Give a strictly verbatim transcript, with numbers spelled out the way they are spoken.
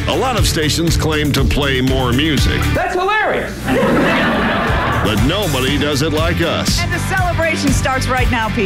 A lot of stations claim to play more music, That's hilarious. but nobody does it like us. And the celebration starts right now, Pete.